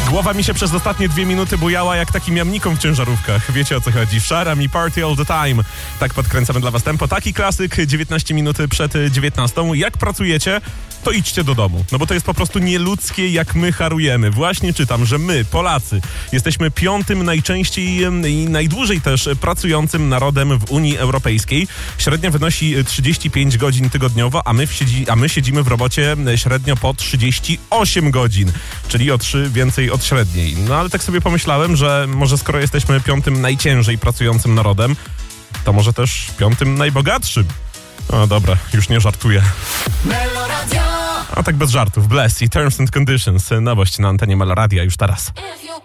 Głowa mi się przez ostatnie 2 minuty bujała jak takim jamnikom w ciężarówkach. Wiecie, o co chodzi. Sharam i Party All The Time. Tak podkręcamy dla was tempo. Taki klasyk, 19 minut przed 19. Jak pracujecie, to idźcie do domu. No bo to jest po prostu nieludzkie, jak my harujemy. Właśnie czytam, że my, Polacy, jesteśmy 5. najczęściej i najdłużej też pracującym narodem w Unii Europejskiej. Średnia wynosi 35 godzin tygodniowo, a my siedzimy w robocie średnio po 38 godzin, czyli o 3 więcej od średniej. No ale tak sobie pomyślałem, że może skoro jesteśmy 5. najciężej pracującym narodem, to może też 5. najbogatszym. No dobra, już nie żartuję. A tak bez żartów, Bless i Terms and Conditions. Nowość na antenie Meloradia już teraz.